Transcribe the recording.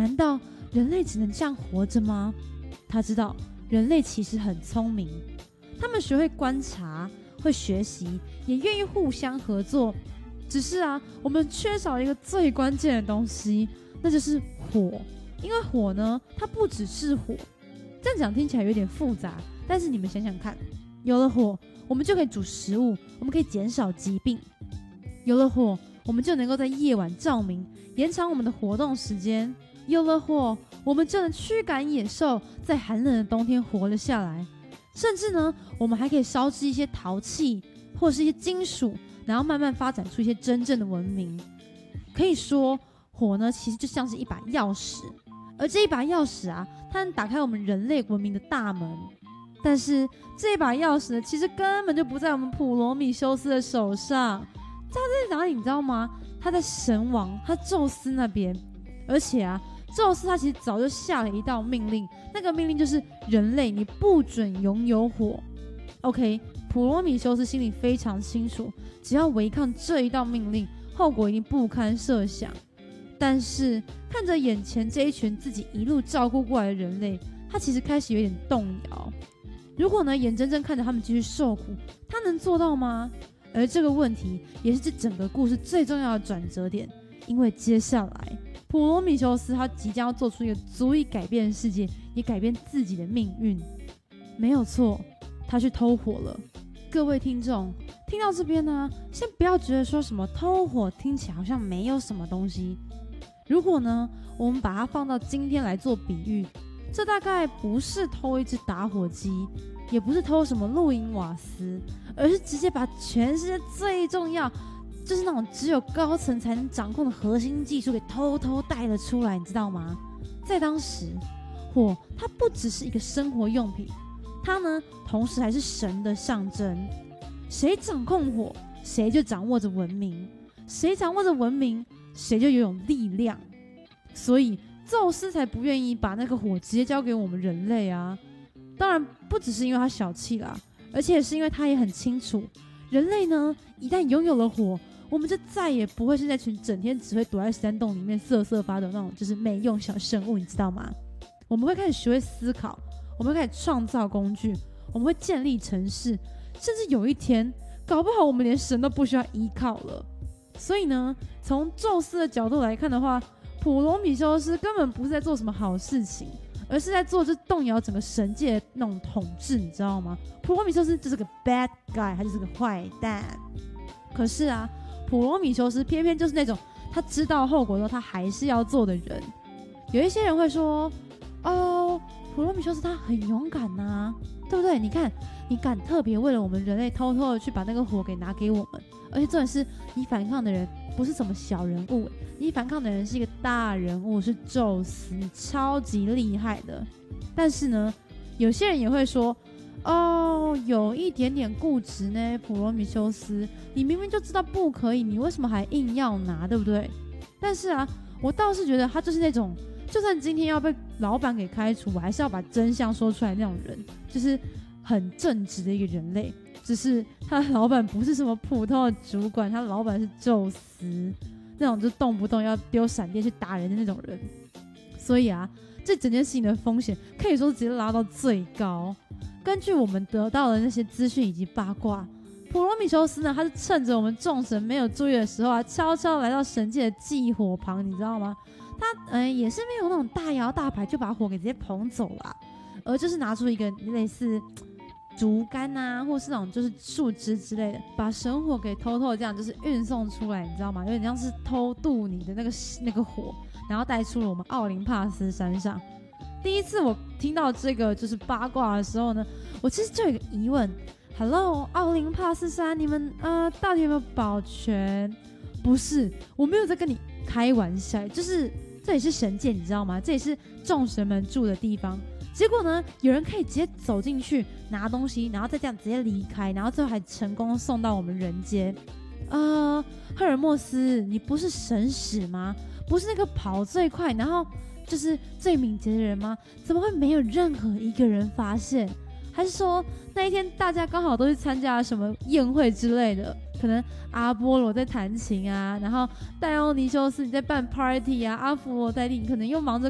难道人类只能这样活着吗？他知道人类其实很聪明，他们学会观察，会学习，也愿意互相合作。只是啊，我们缺少一个最关键的东西，那就是火。因为火呢，它不只是火。这样讲听起来有点复杂，但是你们想想看，有了火，我们就可以煮食物，我们可以减少疾病。有了火，我们就能够在夜晚照明，延长我们的活动时间。有了火，我们就能驱赶野兽，在寒冷的冬天活了下来。甚至呢，我们还可以烧制一些陶器或是一些金属，然后慢慢发展出一些真正的文明。可以说，火呢其实就像是一把钥匙，而这一把钥匙啊，它能打开我们人类文明的大门。但是这一把钥匙呢，其实根本就不在我们普罗米修斯的手上，它在哪里你知道吗？它在神王，他宙斯那边。而且啊，宙斯他其实早就下了一道命令，那个命令就是人类你不准拥有火。OK， 普罗米修斯心里非常清楚，只要违抗这一道命令，后果一定不堪设想。但是看着眼前这一群自己一路照顾过来的人类，他其实开始有点动摇。如果呢，眼睁睁看着他们继续受苦，他能做到吗？而这个问题也是这整个故事最重要的转折点，因为接下来普罗米修斯他即将要做出一个足以改变世界，也改变自己的命运。没有错，他去偷火了。各位听众，听到这边呢，先不要觉得说什么偷火听起来好像没有什么东西。如果呢，我们把它放到今天来做比喻，这大概不是偷一只打火机，也不是偷什么露营瓦斯，而是直接把全世界最重要，就是那种只有高层才能掌控的核心技术给偷偷带了出来，你知道吗？在当时，火它不只是一个生活用品，它呢同时还是神的象征。谁掌控火，谁就掌握着文明；谁掌握着文明，谁就拥有力量。所以宙斯才不愿意把那个火直接交给我们人类啊！当然不只是因为他小气啦，而且是因为他也很清楚，人类呢一旦拥有了火，我们就再也不会是那群整天只会躲在山洞里面瑟瑟发抖那种就是没用小生物，你知道吗？我们会开始学会思考，我们会开始创造工具，我们会建立城市，甚至有一天搞不好我们连神都不需要依靠了。所以呢，从宙斯的角度来看的话，普罗米修斯根本不是在做什么好事情，而是在做动摇整个神界的那种统治，你知道吗？普罗米修斯就是个 bad guy， 他就是个坏蛋。可是啊，普罗米修斯偏偏就是那种他知道后果之后他还是要做的人。有一些人会说，哦，普罗米修斯他很勇敢啊，对不对？你看，你敢特别为了我们人类偷偷的去把那个火给拿给我们，而且重点是你反抗的人不是什么小人物，你反抗的人是一个大人物，是宙斯，你超级厉害的。但是呢，有些人也会说，哦，有一点点固执呢，普罗米修斯，你明明就知道不可以，你为什么还硬要拿，对不对？但是啊，我倒是觉得他就是那种，就算今天要被老板给开除，我还是要把真相说出来那种人，就是很正直的一个人类。只是他的老板不是什么普通的主管，他的老板是宙斯，那种就动不动要丢闪电去打人的那种人。所以啊，这整件事情的风险可以说是直接拉到最高。根据我们得到的那些资讯以及八卦，普罗米修斯呢，他是趁着我们众神没有注意的时候啊，悄悄来到神界的祭火旁，你知道吗？他也是没有那种大摇大摆就把火给直接捧走了，而就是拿出一个类似竹竿啊，或是那种就是树枝之类的，把神火给偷偷的这样就是运送出来，你知道吗？有点像是偷渡你的那个火，然后带出了我们奥林帕斯山上。第一次我听到这个就是八卦的时候呢，我其实就有一个疑问 ：Hello， 奥林帕斯山，你们到底有没有保全？不是，我没有在跟你开玩笑，就是这里是神界，你知道吗？这里是众神们住的地方。结果呢，有人可以直接走进去拿东西，然后再这样直接离开，然后最后还成功送到我们人间。赫尔墨斯，你不是神使吗？不是那个跑最快，然后就是最敏捷的人吗？怎么会没有任何一个人发现？还是说那一天大家刚好都去参加了什么宴会之类的？可能阿波罗在弹琴啊，然后戴欧尼修斯你在办 party 啊，阿佛罗代蒂你可能又忙着